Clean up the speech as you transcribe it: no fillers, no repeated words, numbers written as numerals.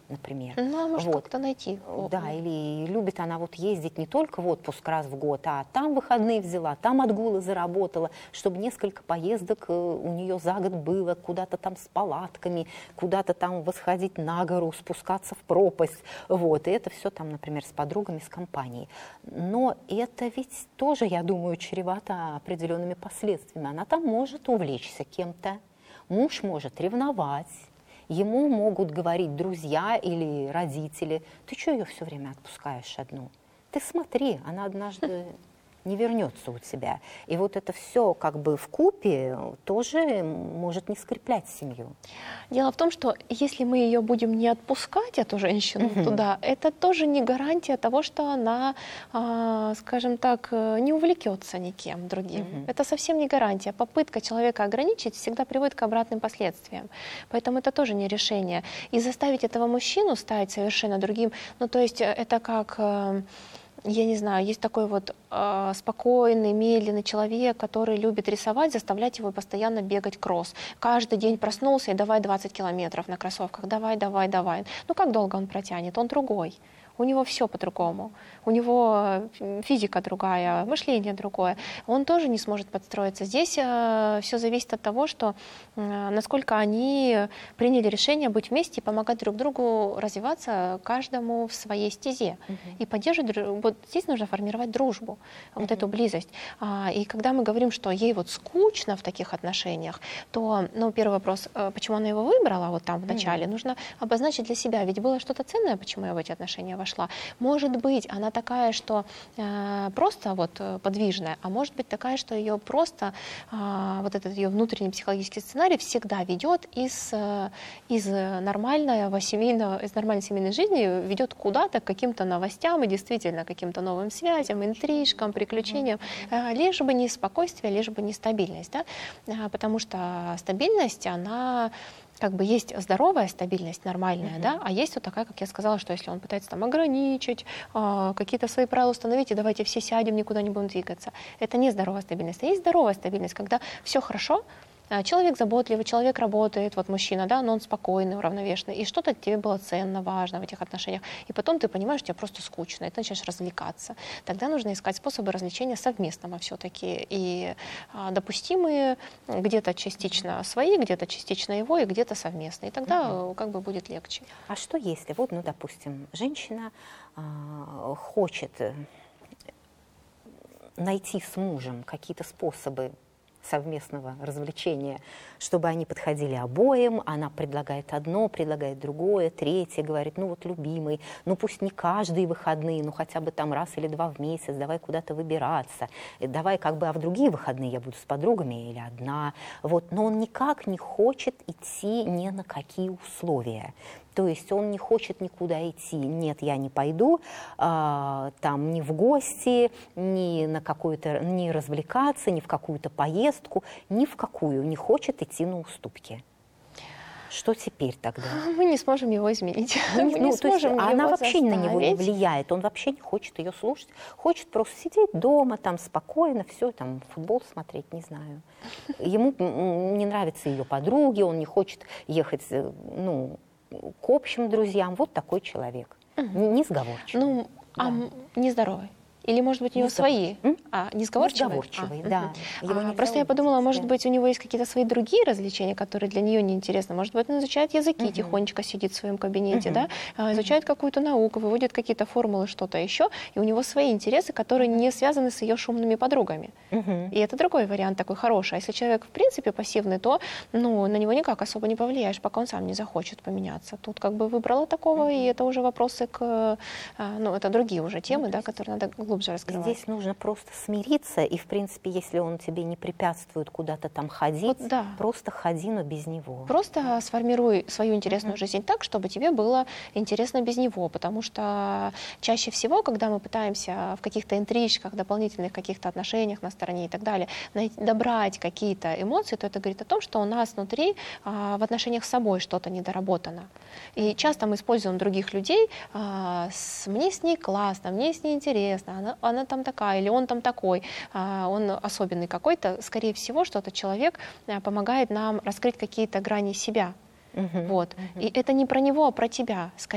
например. Ну, а может Вот. как-то найти. Да, или любит она вот ездить не только в отпуск раз в год, а там выходные взяла, там отгулы заработала, чтобы несколько поездок у нее за год было, куда-то там с палатками, куда-то там восходить на гору, спускаться в пропасть. Вот. И это все там, например, с подругами, с компанией. Но это ведь тоже, я думаю, чревато определенными последствиями. Она там может увлечься кем-то, муж может ревновать, ему могут говорить друзья или родители: ты что ее все время отпускаешь одну? Ты смотри, она однажды не вернется у тебя. И вот это все как бы вкупе тоже может не скреплять семью. Дело в том, что если мы ее будем не отпускать, эту женщину, туда, это тоже не гарантия того, что она, скажем так, не увлекется никем другим. Это совсем не гарантия. Попытка человека ограничить всегда приводит к обратным последствиям. Поэтому это тоже не решение. И заставить этого мужчину стать совершенно другим, ну то есть это как... Я не знаю, есть такой вот спокойный, медленный человек, который любит рисовать, заставлять его постоянно бегать кросс. Каждый день проснулся и давай 20 километров на кроссовках, давай, давай, давай. Ну как долго он протянет? Он другой. У него все по-другому. У него физика другая, мышление другое. Он тоже не сможет подстроиться. Здесь все зависит от того, что насколько они приняли решение быть вместе и помогать друг другу развиваться, каждому в своей стезе. И поддерживать. Вот здесь нужно формировать дружбу, вот эту близость. И когда мы говорим, что ей вот скучно в таких отношениях, то, ну, первый вопрос, почему она его выбрала вот там в начале, нужно обозначить для себя. Ведь было что-то ценное, почему я в эти отношения вошла. Может быть, она такая, что просто вот подвижная, а может быть такая, что ее просто вот этот ее внутренний психологический сценарий всегда ведет из нормальной семейной жизни, ведет куда-то, к каким-то новостям и действительно каким-то новым связям, интрижкам, приключениям, лишь бы не спокойствие, лишь бы не стабильность. Да? Потому что стабильность, она... Как бы есть здоровая стабильность, нормальная, да, а есть вот такая, как я сказала, что если он пытается там ограничить, какие-то свои правила установить, и давайте все сядем, никуда не будем двигаться. Это не здоровая стабильность. А есть здоровая стабильность, когда все хорошо, человек заботливый, человек работает, вот мужчина, да, но он спокойный, уравновешенный, и что-то тебе было ценно, важно в этих отношениях. И потом ты понимаешь, тебе просто скучно, и ты начинаешь развлекаться. Тогда нужно искать способы развлечения совместного все-таки. И допустимые где-то частично свои, где-то частично его, и где-то совместные. И тогда как бы будет легче. А что если, вот, ну, допустим, женщина хочет найти с мужем какие-то способы совместного развлечения, чтобы они подходили обоим, она предлагает одно, предлагает другое, третье, говорит: ну вот, любимый, ну пусть не каждые выходные, ну хотя бы там раз или два в месяц, давай куда-то выбираться, давай как бы, а в другие выходные я буду с подругами или одна, вот, но он никак не хочет идти ни на какие условия. То есть он не хочет никуда идти. Нет, я не пойду там ни в гости, ни на какую-то, ни развлекаться, ни в какую-то поездку, ни в какую. Не хочет идти на уступки. Что теперь тогда? Мы не сможем его изменить. Мы не сможем его она вообще на него не заставить. влияет. Он вообще не хочет ее слушать. Хочет просто сидеть дома, там спокойно, все, там футбол смотреть, не знаю. Ему не нравятся ее подруги, он не хочет ехать, ну, к общим друзьям. Вот такой человек. Несговорчивый. Ну, да. Нездоровый. Или, может быть, у него свои? Несговорчивый? Несговорчивый, да. Просто я подумала, может быть, у него есть какие-то свои другие развлечения, которые для нее неинтересны. Может быть, он изучает языки, тихонечко сидит в своем кабинете, да? Изучает какую-то науку, выводит какие-то формулы, что-то еще. И у него свои интересы, которые не связаны с ее шумными подругами. И это другой вариант, такой хороший. А если человек, в принципе, пассивный, то ну, на него никак особо не повлияешь, пока он сам не захочет поменяться. Тут как бы выбрала такого, и это уже вопросы к... Ну, это другие уже темы, да, которые надо глубже раскрывать. Здесь нужно просто смириться, и, в принципе, если он тебе не препятствует куда-то там ходить, вот, да. Просто ходи, но без него. Просто сформируй свою интересную жизнь так, чтобы тебе было интересно без него, потому что чаще всего, когда мы пытаемся в каких-то интрижках, дополнительных каких-то отношениях на стороне и так далее, добрать какие-то эмоции, то это говорит о том, что у нас внутри в отношениях с собой что-то недоработано. И часто мы используем других людей, мне с ней классно, мне с ней интересно, она там такая, или он там такой, он особенный какой-то. Скорее всего, что этот человек помогает нам раскрыть какие-то грани себя. Вот. И это не про него, а про тебя.